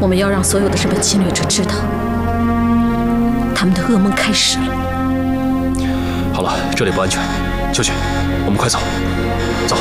我们要让所有的日本侵略者知道，他们的噩梦开始了。 好了，这里不安全，秋雪，我们快走。